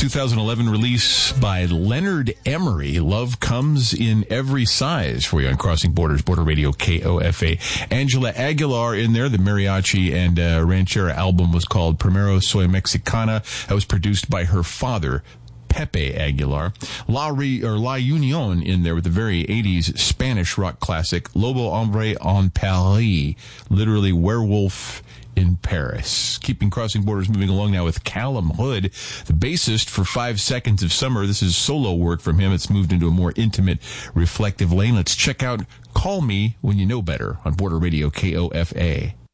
2011 release by Leonard Emery. Love Comes in Every Size for you on Crossing Borders, Border Radio KOFA. Angela Aguilar in there. The mariachi and ranchera album was called Primero Soy Mexicana. That was produced by her father, Pepe Aguilar. La Union in there with the very 80s Spanish rock classic Lobo Hombre en Paris, literally werewolf in Paris. Keeping Crossing Borders moving along now with Callum Hood, the bassist for 5 Seconds of Summer. This is solo work from him. It's moved into a more intimate, reflective lane. Let's check out Call Me When You Know Better on Border Radio KOFA.